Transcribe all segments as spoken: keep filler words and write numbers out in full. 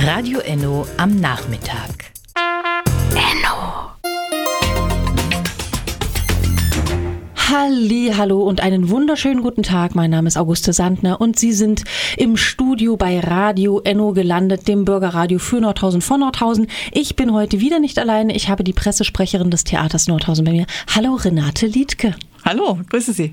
Radio Enno am Nachmittag. Enno. Halli, hallo und einen wunderschönen guten Tag. Mein Name ist Auguste Sandner und Sie sind im Studio bei Radio Enno gelandet, dem Bürgerradio für Nordhausen von Nordhausen. Ich bin heute wieder nicht alleine. Ich habe die Pressesprecherin des Theaters Nordhausen bei mir. Hallo, Renate Liedtke. Hallo, grüße Sie.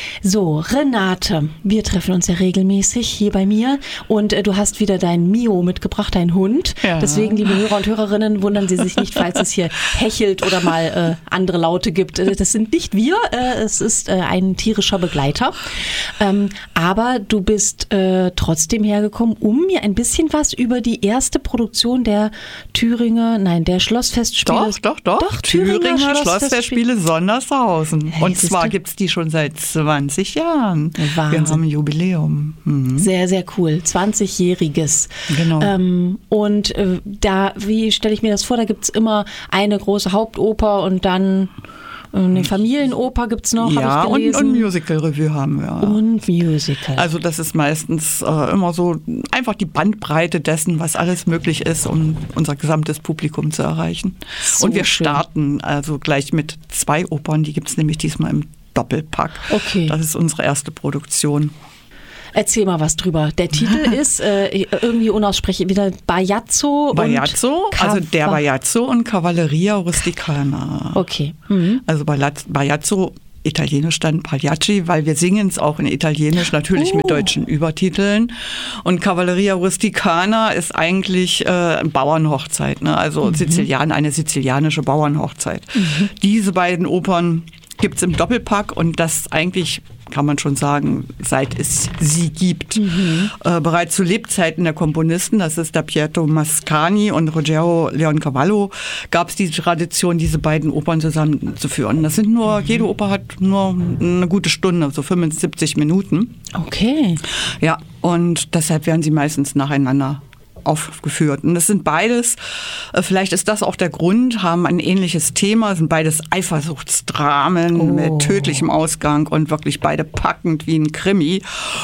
So, Renate, wir treffen uns ja regelmäßig hier bei mir und äh, du hast wieder deinen Mio mitgebracht, deinen Hund. Ja. Deswegen, liebe Hörer und Hörerinnen, wundern Sie sich nicht, falls es hier hechelt oder mal äh, andere Laute gibt. Äh, das sind nicht wir, äh, es ist äh, ein tierischer Begleiter. Ähm, aber du bist äh, trotzdem hergekommen, um mir ein bisschen was über die erste Produktion der Thüringer, nein, der Schlossfestspiele. Doch, doch, doch. doch Thüringer, Thüringer Schlossfestspiele Sondershausen. Hey, und zwar gibt es die schon seit zwanzig Jahren. Wahnsinn. Wir haben ein Jubiläum. Mhm. Sehr, sehr cool. zwanzigjähriges. Genau. Ähm, und äh, da, wie stelle ich mir das vor, da gibt es immer eine große Hauptoper und dann eine Familienoper gibt es noch, ja, habe ich gelesen. und ein Musical-Revue haben wir. Und Musical. Also das ist meistens äh, immer so einfach die Bandbreite dessen, was alles möglich ist, um unser gesamtes Publikum zu erreichen. So und wir schön. starten also gleich mit zwei Opern, die gibt es nämlich diesmal im Doppelpack. Okay. Das ist unsere erste Produktion. Erzähl mal was drüber. Der Titel ist äh, irgendwie unaussprechlich, wieder Bajazzo. Bajazzo, also der Bajazzo und Cavalleria Rusticana. Okay. Mhm. Also Bajazzo, italienisch dann Pagliacci, weil wir singen es auch in Italienisch, natürlich oh. mit deutschen Übertiteln. Und Cavalleria Rusticana ist eigentlich äh, eine Bauernhochzeit, ne? Also mhm. Sizilian, eine sizilianische Bauernhochzeit. Mhm. Diese beiden Opern gibt es im Doppelpack und das eigentlich, kann man schon sagen, seit es sie gibt. Mhm. Äh, bereits zu Lebzeiten der Komponisten, das ist der Pietro Mascagni und Ruggero Leoncavallo, gab es die Tradition, diese beiden Opern zusammenzuführen. Das sind nur, mhm. jede Oper hat nur eine gute Stunde, so fünfundsiebzig Minuten. Okay. Ja, und deshalb werden sie meistens nacheinander aufgeführt. Und das sind beides, vielleicht ist das auch der Grund, haben ein ähnliches Thema, sind beides Eifersuchtsdramen oh. mit tödlichem Ausgang und wirklich beide packend wie ein Krimi.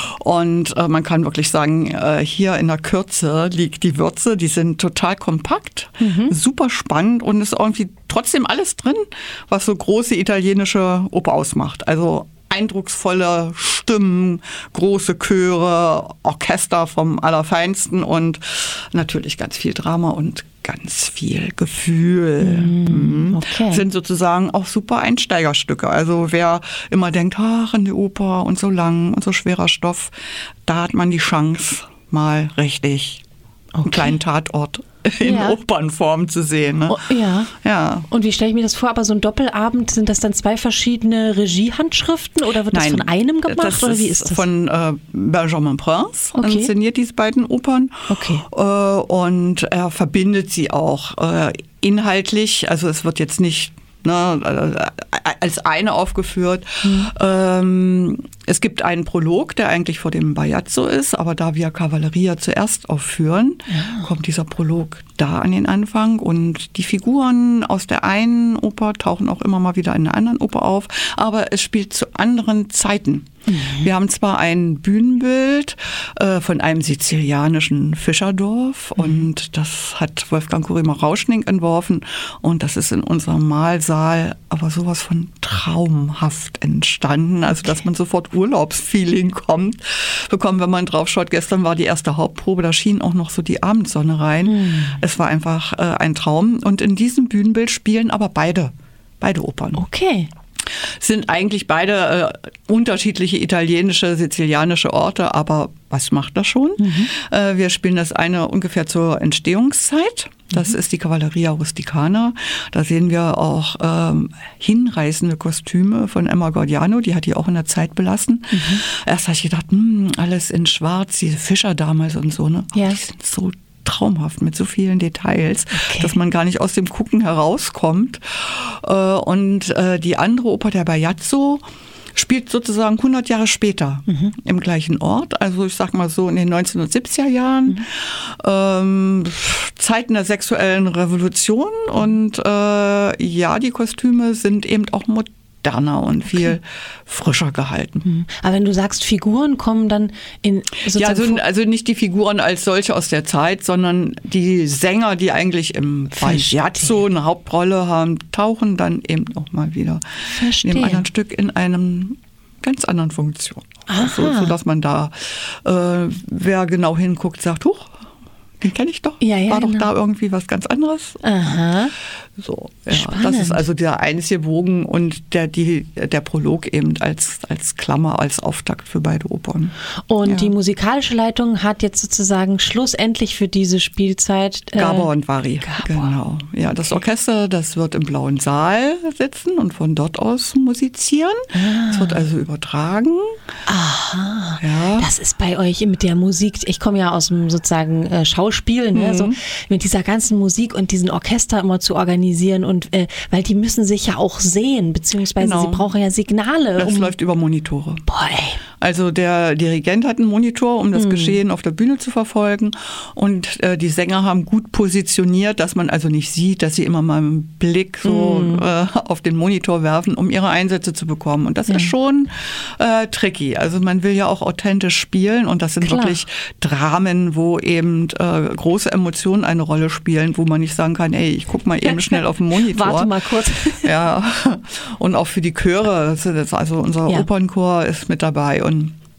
Und äh, man kann wirklich sagen, äh, hier in der Kürze liegt die Würze, die sind total kompakt, mhm. super spannend und ist irgendwie trotzdem alles drin, was so große italienische Oper ausmacht. Also eindrucksvolle Stimmen, große Chöre, Orchester vom Allerfeinsten und natürlich ganz viel Drama und ganz viel Gefühl. Mm, okay. Sind sozusagen auch super Einsteigerstücke. Also wer immer denkt, ach, in die Oper und so lang und so schwerer Stoff, da hat man die Chance, mal richtig okay. einen kleinen Tatort in ja. Opernform zu sehen. Ne? Oh, ja. ja. Und wie stelle ich mir das vor? Aber so ein Doppelabend, sind das dann zwei verschiedene Regiehandschriften oder wird Nein, das von einem gemacht? Das oder wie ist ist das? Von äh, Benjamin Prince, okay. inszeniert diese beiden Opern. Okay. Äh, und er verbindet sie auch äh, inhaltlich. Also es wird jetzt nicht Ne, als eine aufgeführt. Mhm. Ähm, es gibt einen Prolog, der eigentlich vor dem Bajazzo ist, aber da wir Cavalleria zuerst aufführen, ja. kommt dieser Prolog da an den Anfang und die Figuren aus der einen Oper tauchen auch immer mal wieder in einer anderen Oper auf, aber es spielt zu anderen Zeiten. Mhm. Wir haben zwar ein Bühnenbild äh, von einem sizilianischen Fischerdorf mhm. und das hat Wolfgang Kurima-Rauschning entworfen und das ist in unserem Mahlsaal aber sowas von traumhaft entstanden, also dass man sofort Urlaubsfeeling kommt, bekommt, wenn man drauf schaut. Gestern war die erste Hauptprobe, da schien auch noch so die Abendsonne rein. Mhm. Es war einfach äh, ein Traum und in diesem Bühnenbild spielen aber beide, beide Opern. Okay. Sind eigentlich beide äh, unterschiedliche italienische, sizilianische Orte, aber was macht das schon? Mhm. Äh, wir spielen das eine ungefähr zur Entstehungszeit. Das mhm. ist die Cavalleria Rusticana. Da sehen wir auch ähm, hinreißende Kostüme von Emma Gordiano, die hat die auch in der Zeit belassen. Mhm. Erst habe ich gedacht, hm, alles in schwarz, diese Fischer damals und so, ne? Ja. Die sind so traumhaft mit so vielen Details, okay. dass man gar nicht aus dem Gucken herauskommt. Und die andere Oper, der Bajazzo, spielt sozusagen hundert Jahre später mhm. im gleichen Ort. Also ich sag mal so in den neunzehnhundertsiebziger Jahren. Mhm. Ähm, Zeiten der sexuellen Revolution. Und äh, ja, die Kostüme sind eben auch modern. moderner und viel okay. frischer gehalten. Aber wenn du sagst, Figuren kommen dann in ja, also, also nicht die Figuren als solche aus der Zeit, sondern die Sänger, die eigentlich im Pagliazzo eine Hauptrolle haben, tauchen dann eben auch mal wieder Verstehe. in einem anderen Stück in einem ganz anderen Funktion. Also, so dass man da, äh, wer genau hinguckt, sagt, huch, den kenne ich doch. Ja, ja, War doch genau. da irgendwie was ganz anderes. Aha. So, ja, das ist also der einzige Bogen und der, die, der Prolog eben als, als Klammer, als Auftakt für beide Opern. Und ja. die musikalische Leitung hat jetzt sozusagen schlussendlich für diese Spielzeit äh, Gabor und Vari. Gabor. Genau. Ja, das Orchester, das wird im Blauen Saal sitzen und von dort aus musizieren. Es ah. wird also übertragen. Aha. Ja. Das ist bei euch mit der Musik. Ich komme ja aus dem sozusagen äh, Schauspiel, ne? Mhm. So, mit dieser ganzen Musik und diesen Orchester immer zu organisieren und äh, weil die müssen sich ja auch sehen, beziehungsweise genau. sie brauchen ja Signale. Das um läuft über Monitore. Boah, ey. Also der Dirigent hat einen Monitor, um das mhm. Geschehen auf der Bühne zu verfolgen und äh, die Sänger haben gut positioniert, dass man also nicht sieht, dass sie immer mal einen Blick so mhm. äh, auf den Monitor werfen, um ihre Einsätze zu bekommen. Und das ja. ist schon äh, tricky. Also man will ja auch authentisch spielen und das sind Klar. wirklich Dramen, wo eben äh, große Emotionen eine Rolle spielen, wo man nicht sagen kann, ey, ich guck mal eben schnell auf den Monitor. Warte mal kurz. Ja, und auch für die Chöre, also unser ja. Opernchor ist mit dabei und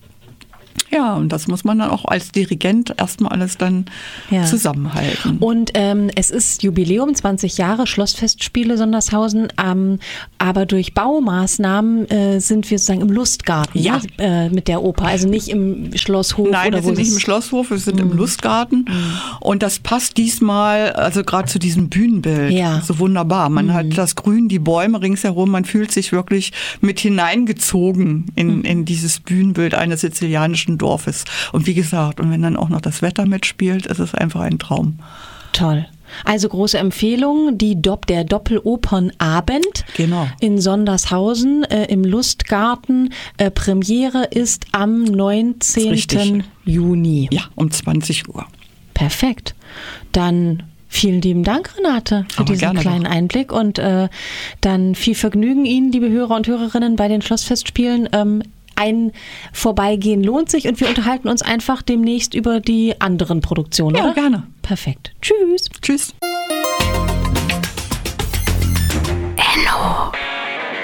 ja, und das muss man dann auch als Dirigent erstmal alles dann ja. zusammenhalten. Und ähm, es ist Jubiläum, zwanzig Jahre, Schlossfestspiele Sondershausen, ähm, aber durch Baumaßnahmen äh, sind wir sozusagen im Lustgarten ja. ne, äh, mit der Oper, also nicht im Schlosshof. Nein, oder wir wo sind nicht im Schlosshof, wir sind mhm. im Lustgarten mhm. und das passt diesmal, also gerade zu diesem Bühnenbild, ja. so wunderbar. Man mhm. hat das Grün, die Bäume ringsherum, man fühlt sich wirklich mit hineingezogen in, mhm. in dieses Bühnenbild eines sizilianischen Dorfes. Und wie gesagt, und wenn dann auch noch das Wetter mitspielt, ist es einfach ein Traum. Toll. Also große Empfehlung, die Dopp, der Doppelopernabend genau. in Sondershausen äh, im Lustgarten. Äh, Premiere ist am neunzehnten Juni. Ja, um zwanzig Uhr. Perfekt. Dann vielen lieben Dank, Renate, für Aber diesen kleinen doch. Einblick und äh, dann viel Vergnügen Ihnen, liebe Hörer und Hörerinnen, bei den Schlossfestspielen. Ähm, Ein Vorbeigehen lohnt sich und wir unterhalten uns einfach demnächst über die anderen Produktionen, Ja, oder? gerne. Perfekt. Tschüss. Tschüss.